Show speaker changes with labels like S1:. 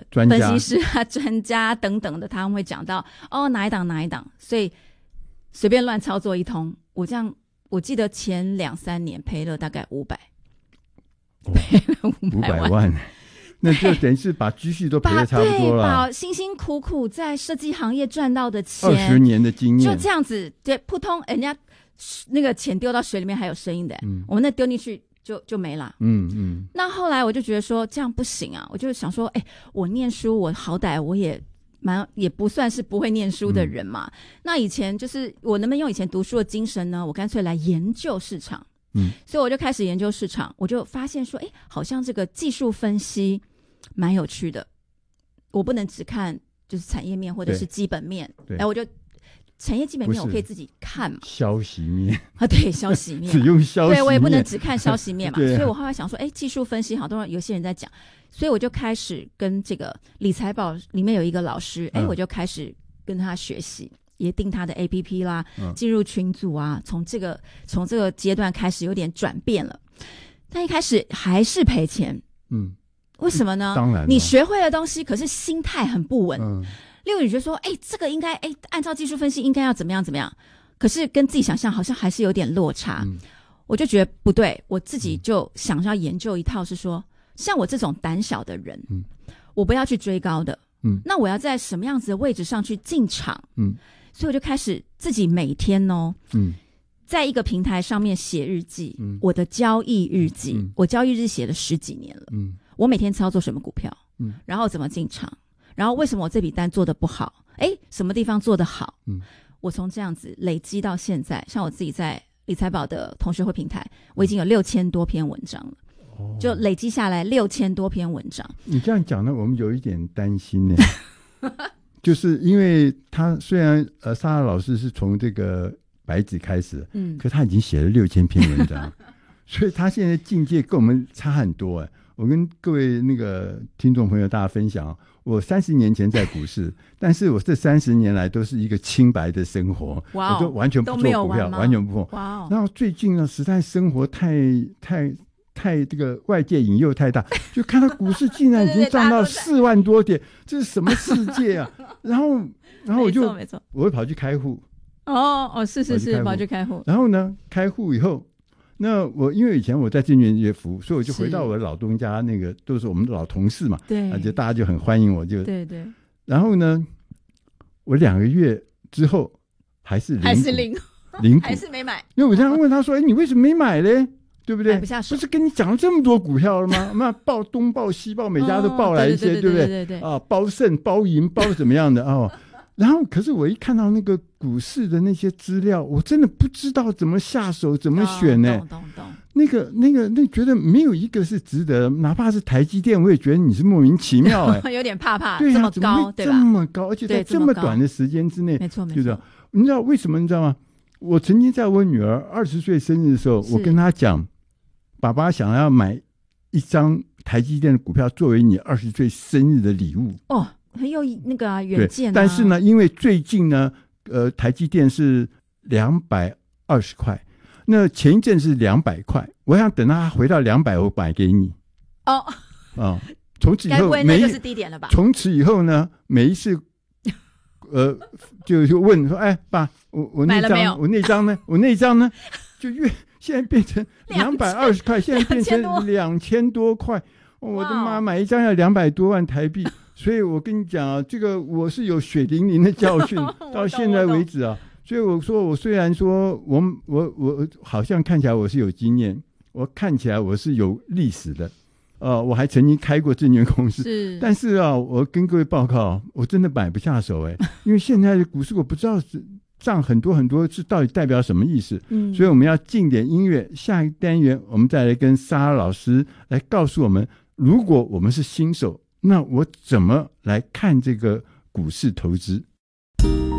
S1: 分析师啊、专家等等的，他们会讲到哪一档，所以随便乱操作一通。我记得前2-3年赔了大概500，赔了500万。
S2: 那就等于是把积蓄都赔得差不多了，
S1: 把辛辛苦苦在设计行业赚到的钱
S2: ，20年的经验
S1: 就这样子，对，扑通，人家那个钱丢到水里面还有声音的，我们那丢进去就没了。那后来我就觉得说这样不行啊，我就想说，我念书，我好歹我也不算是不会念书的人嘛。那以前就是我能不能用以前读书的精神呢？我干脆来研究市场。所以我就开始研究市场，我就发现说，好像这个技术分析蛮有趣的。我不能只看就是产业面或者是基本面，我就产业基本面我可以自己看嘛。
S2: 消息面
S1: 啊，对，消息面，
S2: 只用消息面，
S1: 对，我也不能只看消息面嘛。所以我后来想说，技术分析好多人有些人在讲，所以我就开始跟这个理财宝里面有一个老师，我就开始跟他学习。也订他的 APP 啦，进入群组啊，从这个阶段开始有点转变了，但一开始还是赔钱。为什么呢？
S2: 当然，
S1: 你学会了东西，可是心态很不稳。例如你觉得说，这个应该按照技术分析应该要怎么样怎么样，可是跟自己想象好像还是有点落差。我就觉得不对，我自己就想要研究一套，是说像我这种胆小的人，我不要去追高的。那我要在什么样子的位置上去进场？所以我就开始自己每天在一个平台上面写日记，我的交易日记，我交易日写了10几年了。我每天操作什么股票，然后怎么进场，然后为什么我这笔单做得不好，什么地方做得好，我从这样子累积到现在，像我自己在理财宝的同学会平台，我已经有6000多篇文章了。就累积下来6000多篇文章。
S2: 你这样讲呢，我们有一点担心呢。就是因为他虽然莎拉老师是从这个白纸开始，可他已经写了6000篇文章，所以他现在境界跟我们差很多。我跟各位那个听众朋友大家分享，我30年前在股市，但是我这30年来都是一个清白的生活，我都完全不做股票，完全不碰。然后最近呢，实在生活太这个外界引诱太大，就看到股市竟然已经涨到4万多点，这是什么世界啊？然后我会跑去开户。
S1: 是跑去开户。
S2: 然后呢，开户以后，那因为以前我在证券业服务，所以我就回到我的老东家，那个都是我们的老同事嘛，
S1: 对，
S2: 就大家就很欢迎我，就
S1: 对。
S2: 然后呢，我2个月之后还是零股，
S1: 还是没买。
S2: 因为我这样问他说：“你为什么没买嘞？”对不对？
S1: 不是跟
S2: 你讲了这么多股票了吗？那报东报西报，每家都报来一些，对不对？
S1: 对
S2: 包胜包赢包怎么样的然后可是我一看到那个股市的那些资料，我真的不知道怎么下手，怎么选呢？
S1: 懂。
S2: 那觉得没有一个是值得，哪怕是台积电，我也觉得你是莫名其妙
S1: 有点怕。
S2: 对
S1: 这么高，
S2: 对吧？这么高，而且在这么短的时间之内，
S1: 没错。
S2: 你知道为什么？你知道吗？我曾经在我女儿20岁生日的时候，我跟她讲，爸爸想要买一张台积电的股票作为你20岁生日的礼物。
S1: 很有那个远见。
S2: 但是呢，因为最近呢，台积电是220块，那前一阵是200块，我想等他回到200，我买给你。从此以后
S1: 那就是低点了吧？
S2: 从此以后呢，每一次就问说：“爸，我那张，我那张呢？就现在变成220块，现在变成2000多块。我的妈，买一张要200多万台币。所以我跟你讲啊，这个我是有血淋淋的教训到现在为止啊。所以我说，我虽然说我好像看起来我是有经验，我看起来我是有历史的，我还曾经开过证券公司，但是我跟各位报告，我真的买不下手因为现在的股市我不知道是涨很多很多是到底代表什么意思。所以我们要进点音乐，下一单元我们再来跟莎拉老师来告诉我们，如果我们是新手，那我怎么来看这个股市投资？